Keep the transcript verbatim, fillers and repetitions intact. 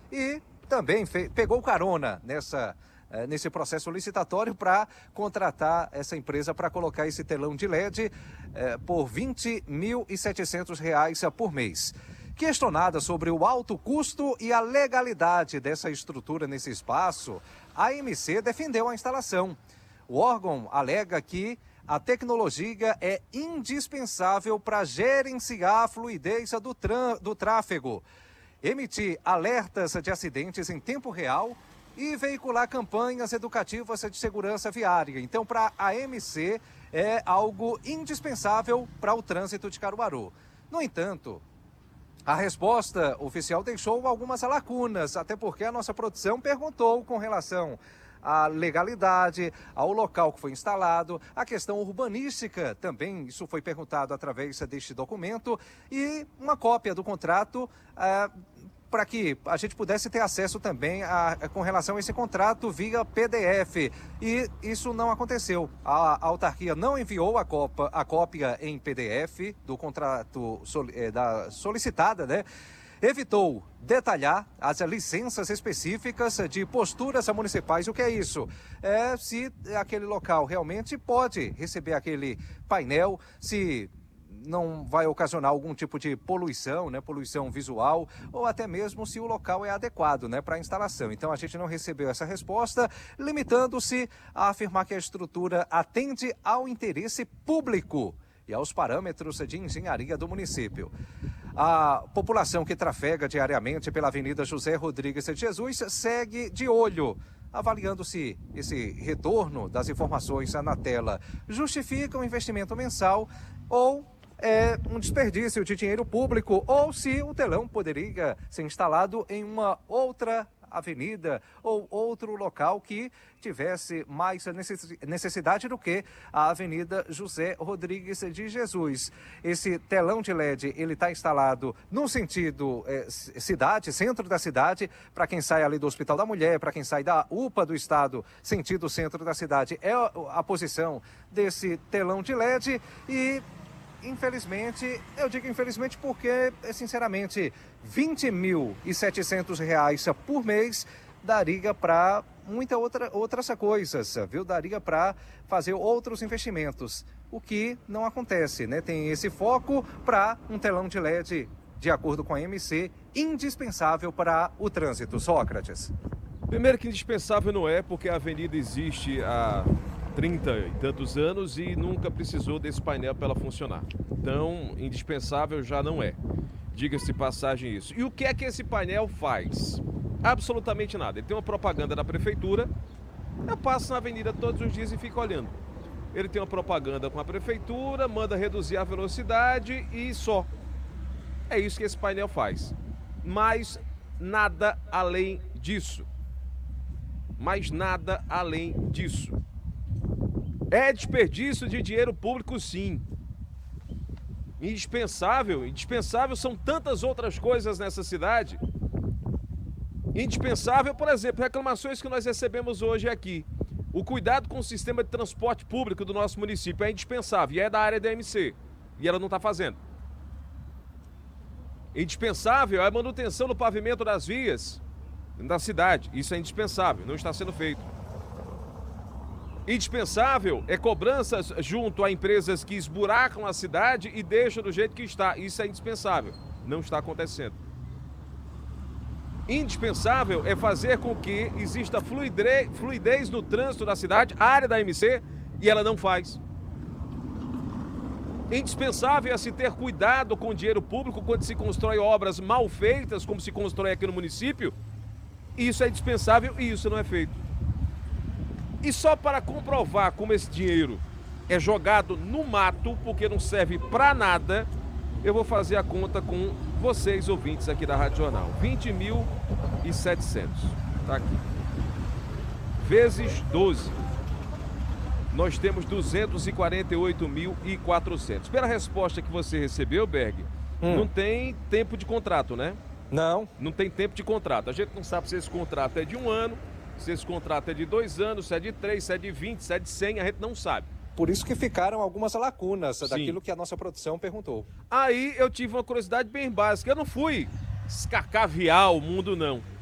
e também fez, pegou carona nessa, eh, nesse processo licitatório para contratar essa empresa para colocar esse telão de L E D eh, por vinte mil e setecentos reais por mês. Questionada sobre o alto custo e a legalidade dessa estrutura nesse espaço, a M C defendeu a instalação. O órgão alega que a tecnologia é indispensável para gerenciar a fluidez do, do tráfego, emitir alertas de acidentes em tempo real e veicular campanhas educativas de segurança viária. Então, para a M C, é algo indispensável para o trânsito de Caruaru. No entanto, a resposta oficial deixou algumas lacunas, até porque a nossa produção perguntou com relação à legalidade, ao local que foi instalado, a questão urbanística também, isso foi perguntado através deste documento, e uma cópia do contrato ah, para que a gente pudesse ter acesso também a, a, com relação a esse contrato via P D F. E isso não aconteceu. A, a autarquia não enviou a, copa, a cópia em P D F do contrato sol, é, da, solicitada, né? Evitou detalhar as licenças específicas de posturas municipais. O que é isso? É se aquele local realmente pode receber aquele painel, se não vai ocasionar algum tipo de poluição, né, poluição visual, ou até mesmo se o local é adequado, né, para a instalação. Então a gente não recebeu essa resposta, limitando-se a afirmar que a estrutura atende ao interesse público e aos parâmetros de engenharia do município. A população que trafega diariamente pela Avenida José Rodrigues de Jesus segue de olho, avaliando se esse retorno das informações na tela justifica um investimento mensal ou é um desperdício de dinheiro público, ou se o telão poderia ser instalado em uma outra avenida ou outro local que tivesse mais necessidade do que a Avenida José Rodrigues de Jesus. Esse telão de L E D, ele está instalado no sentido é, cidade, centro da cidade, para quem sai ali do Hospital da Mulher, para quem sai da U P A do Estado, sentido centro da cidade, é a posição desse telão de L E D e infelizmente, eu digo infelizmente porque, sinceramente, vinte mil e setecentos reais por mês daria para muitas outra, outras coisas, viu? Daria para fazer outros investimentos, o que não acontece, né? Tem esse foco para um telão de L E D, de acordo com a M C, indispensável para o trânsito. Sócrates. Primeiro que indispensável não é, porque a avenida existe há trinta e tantos anos e nunca precisou desse painel para ela funcionar. Então, indispensável já não é. Diga-se de passagem isso. E o que é que esse painel faz? Absolutamente nada. Ele tem uma propaganda da prefeitura, eu passo na avenida todos os dias e fico olhando. Ele tem uma propaganda com a prefeitura, manda reduzir a velocidade e só. É isso que esse painel faz. Mas nada além disso. Mas nada além disso. É desperdício de dinheiro público, sim. Indispensável, indispensável são tantas outras coisas nessa cidade. Indispensável, por exemplo, reclamações que nós recebemos hoje aqui. O cuidado com o sistema de transporte público do nosso município é indispensável e é da área da M C. E ela não está fazendo. Indispensável é a manutenção do pavimento das vias da cidade. Isso é indispensável, não está sendo feito. Indispensável é cobranças junto a empresas que esburacam a cidade e deixam do jeito que está. Isso é indispensável. Não está acontecendo. Indispensável é fazer com que exista fluidez, fluidez no trânsito da cidade, a área da M C, e ela não faz. Indispensável é se ter cuidado com o dinheiro público quando se constrói obras mal feitas, como se constrói aqui no município. Isso é indispensável e isso não é feito. E só para comprovar como esse dinheiro é jogado no mato, porque não serve para nada, eu vou fazer a conta com vocês, ouvintes aqui da Rádio Jornal. vinte mil e setecentos. Tá aqui. Vezes doze. Nós temos duzentos e quarenta e oito mil e quatrocentos. Pela resposta que você recebeu, Berg, hum. não tem tempo de contrato, né? Não. Não tem tempo de contrato. A gente não sabe se esse contrato é de um ano, se esse contrato é de dois anos, se é de três, se é de vinte, se é de cem, a gente não sabe. Por isso que ficaram algumas lacunas Sim. daquilo que a nossa produção perguntou. Aí eu tive uma curiosidade bem básica. Eu não fui escacaviar o mundo, não.